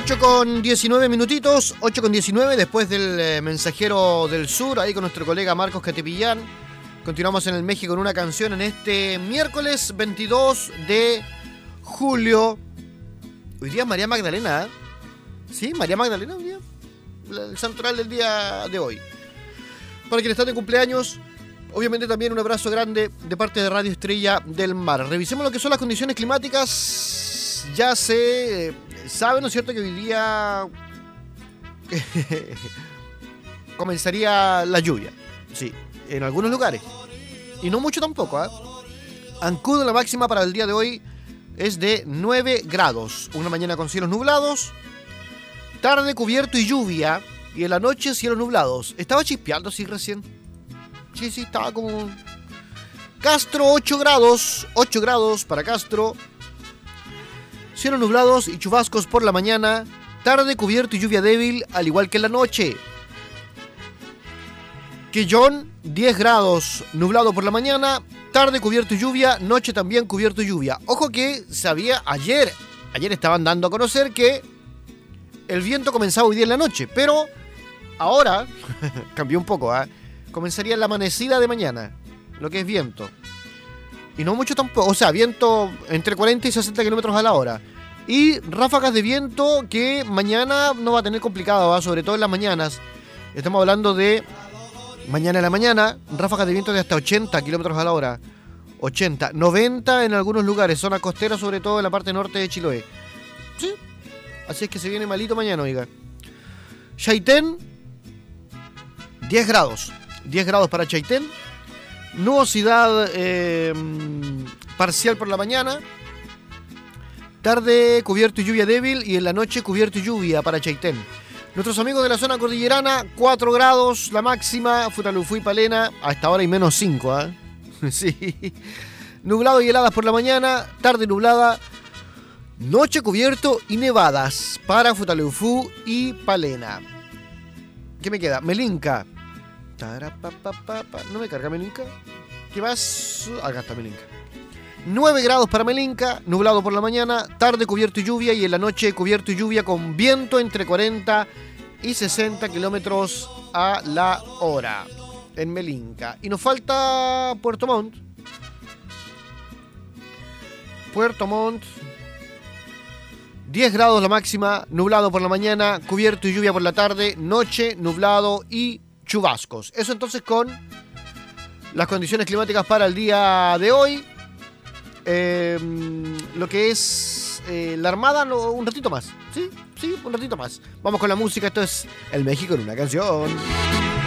8:19, 8:19, después del Mensajero del Sur, ahí con nuestro colega Marcos Catepillán. Continuamos en el México con una canción en este miércoles 22 de julio. Hoy día es María Magdalena, ¿eh? Sí, María Magdalena hoy día. El santoral del día de hoy. Para quienes están de cumpleaños, obviamente también un abrazo grande de parte de Radio Estrella del Mar. Revisemos lo que son las condiciones climáticas. Ya se sabe, ¿no es cierto?, que hoy día comenzaría la lluvia. Sí, en algunos lugares. Y no mucho tampoco, ¿eh? Ancud, la máxima para el día de hoy es de 9 grados. Una mañana con cielos nublados. Tarde cubierto y lluvia. Y en la noche cielos nublados. Estaba chispeando así recién. Sí, estaba como... Castro, 8 grados. 8 grados para Castro. Cielos nublados y chubascos por la mañana. Tarde cubierto y lluvia débil, al igual que en la noche. Quellón, 10 grados, nublado por la mañana. Tarde cubierto y lluvia, noche también cubierto y lluvia. Ojo que sabía ayer estaban dando a conocer que el viento comenzaba hoy día en la noche, pero ahora cambió un poco, ¿eh? Comenzaría la amanecida de mañana, lo que es viento. Y no mucho tampoco, o sea, viento entre 40 y 60 kilómetros a la hora. Y ráfagas de viento que mañana no va a tener complicado, ¿va? Sobre todo en las mañanas. Estamos hablando de mañana en la mañana, ráfagas de viento de hasta 80 kilómetros a la hora. 80, 90 en algunos lugares, zona costera, sobre todo en la parte norte de Chiloé. Sí, así es que se viene malito mañana, oiga. Chaitén, 10 grados. 10 grados para Chaitén. Nubosidad parcial por la mañana. Tarde cubierto y lluvia débil. Y en la noche cubierto y lluvia para Chaitén. Nuestros amigos de la zona cordillerana, 4 grados la máxima. Futalufú y Palena, a esta hora hay menos 5, ¿eh? Sí. Nublado y heladas por la mañana. Tarde nublada. Noche cubierto y nevadas para Futalufú y Palena. ¿Qué me queda? Melinca. ¿No me carga Melinca? ¿Qué más? Acá está Melinca. 9 grados para Melinca, nublado por la mañana, tarde cubierto y lluvia, y en la noche cubierto y lluvia con viento entre 40 y 60 kilómetros a la hora en Melinca. Y nos falta Puerto Montt. Puerto Montt, 10 grados la máxima, nublado por la mañana, cubierto y lluvia por la tarde, noche, nublado y chubascos. Eso entonces con las condiciones climáticas para el día de hoy. Lo que es la Armada, un ratito más. Sí, un ratito más. Vamos con la música. Esto es El México en una canción.